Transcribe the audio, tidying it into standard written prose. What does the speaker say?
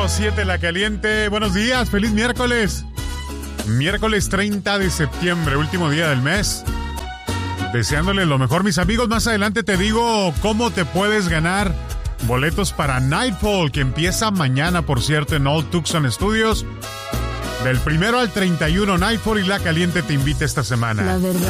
7 La Caliente, buenos días, feliz miércoles. Miércoles 30 de septiembre, último día del mes. Deseándoles lo mejor, mis amigos. Más adelante te digo cómo te puedes ganar boletos para Nightfall, que empieza mañana, por cierto, en Old Tucson Studios. Del 1 al 31, Nightfall y La Caliente te invita esta semana. La verdad.